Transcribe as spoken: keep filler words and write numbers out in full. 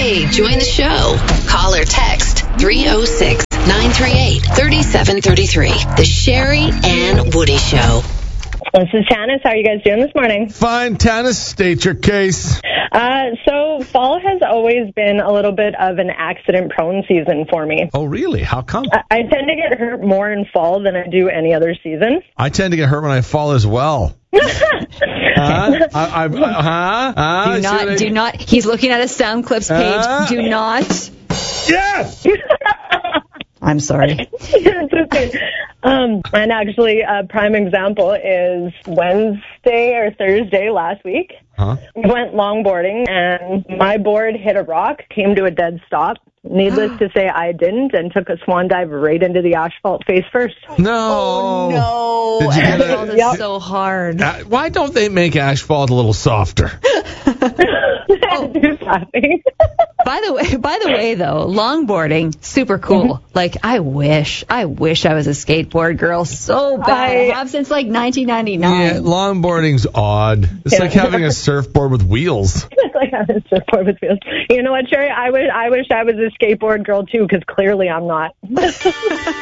Hey, join the show. Call or text three oh six, nine three eight, three seven three three. The Sherry and Woody Show. This is Tanis. How are you guys doing this morning? Fine, Tanis. State your case. Uh, so fall has always been a little bit of an accident-prone season for me. Oh, really? How come? I, I tend to get hurt more in fall than I do any other season. I tend to get hurt when I fall as well. huh? I, I, uh, huh? Uh, do not, do not. He's looking at a Sound Clips page. Uh, do not. Yes! I'm sorry. It's okay. Um, and actually, a prime example is Wednesday or Thursday last week. Huh? We went longboarding, and my board hit a rock, came to a dead stop. Needless to say, I didn't, and took a swan dive right into the asphalt face first. No. Oh, no. Did you get Asphalt a, is yep. so hard. Uh, why don't they make asphalt a little softer? Oh. laughing. By the way, by the way, though, longboarding, super cool. Mm-hmm. Like, I wish, I wish I was a skateboard girl so bad. I, I have since like nineteen ninety-nine. Yeah, longboarding's odd. It's yeah. like having a surfboard with wheels. It's like having a surfboard with wheels. You know what, Sherry? I wish I wish I was a skateboard girl too, because clearly I'm not.